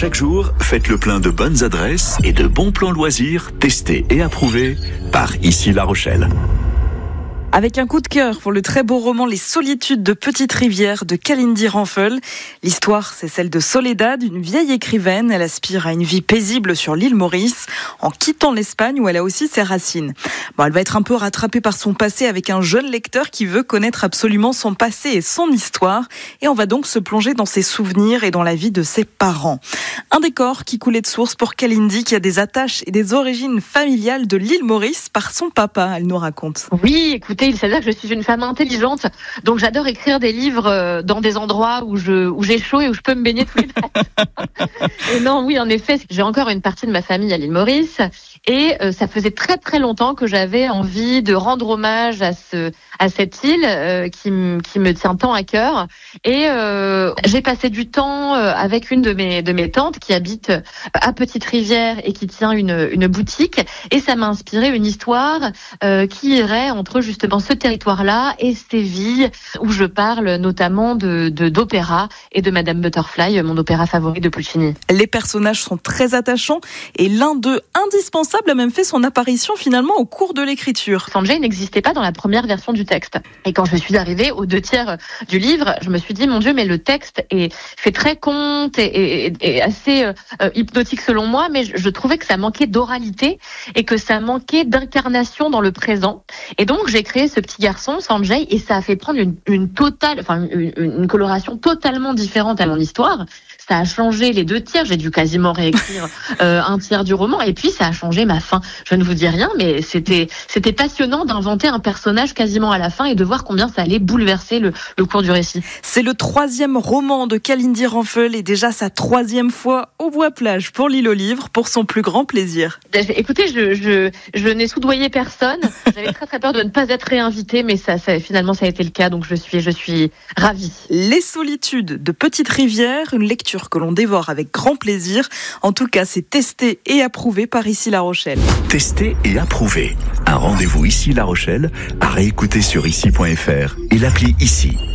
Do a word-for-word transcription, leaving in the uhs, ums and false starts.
Chaque jour, faites le plein de bonnes adresses et de bons plans loisirs testés et approuvés par Ici La Rochelle. Avec un coup de cœur pour le très beau roman Les Solitudes de Petite Rivière de Kalindi Renfel. L'histoire, c'est celle de Soledad, une vieille écrivaine. Elle aspire à une vie paisible sur l'île Maurice, en quittant l'Espagne où elle a aussi ses racines. Bon, elle va être un peu rattrapée par son passé avec un jeune lecteur qui veut connaître absolument son passé et son histoire. Et on va donc se plonger dans ses souvenirs et dans la vie de ses parents. Un décor qui coulait de source pour Kalindi, qui a des attaches et des origines familiales de l'île Maurice par son papa, elle nous raconte. Oui, écoutez, il s'avère que je suis une femme intelligente, donc j'adore écrire des livres dans des endroits où je où j'ai chaud et où je peux me baigner tous les matins. Et non, oui, en effet, j'ai encore une partie de ma famille à l'île Maurice, et euh, ça faisait très très longtemps que j'avais envie de rendre hommage à ce à cette île euh, qui m- qui me tient tant à cœur. Et euh, j'ai passé du temps euh, avec une de mes de mes tantes qui habite à Petite Rivière et qui tient une une boutique, et ça m'a inspiré une histoire euh, qui irait entre justement ce territoire-là et Séville, où je parle notamment de, de d'opéra et de Madame Butterfly, mon opéra favori de Puccini. Les personnages sont très attachants et l'un d'eux, indispensable, a même fait son apparition finalement au cours de l'écriture. Sanjay n'existait pas dans la première version du texte. Et quand je suis arrivée aux deux tiers du livre, je me suis dit, mon Dieu, mais le texte est fait très conte et, et, et assez euh, hypnotique selon moi, mais je, je trouvais que ça manquait d'oralité et que ça manquait d'incarnation dans le présent. Et donc, j'ai créé ce petit garçon, Sanjay, et ça a fait prendre une, une totale, enfin, une, une coloration totalement différente à mon histoire. Ça a changé les deux tiers. J'ai dû quasiment réécrire euh, un tiers du roman, et puis ça a changé ma fin. Je ne vous dis rien, mais c'était c'était passionnant d'inventer un personnage quasiment à la fin et de voir combien ça allait bouleverser le, le cours du récit. C'est le troisième roman de Kalindi Renfel et déjà sa troisième fois au Bois-Plage pour l'île aux livres, pour son plus grand plaisir. Écoutez, je je je n'ai soudoyé personne. J'avais très très peur de ne pas être réinvitée, mais ça, ça finalement ça a été le cas, donc je suis je suis ravie. Les Solitudes de Petite Rivière, une lecture que l'on dévore avec grand plaisir. En tout cas, c'est testé et approuvé par Ici La Rochelle. Testé et approuvé. Un rendez-vous Ici La Rochelle à réécouter sur ici point f r et l'appli Ici.